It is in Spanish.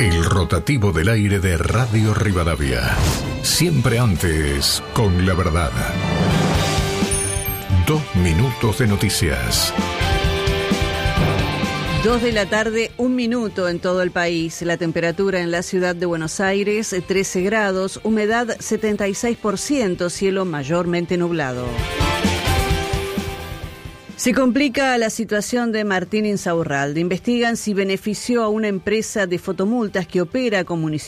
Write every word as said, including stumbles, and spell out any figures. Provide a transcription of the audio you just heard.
El rotativo del aire de Radio Rivadavia. Siempre antes, con la verdad. Dos minutos de noticias. Dos de la tarde, un minuto en todo el país. La temperatura en la ciudad de Buenos Aires, trece grados, humedad setenta y seis por ciento, cielo mayormente nublado. Se complica la situación de Martín Insaurralde. Investigan si benefició a una empresa de fotomultas que opera con municipios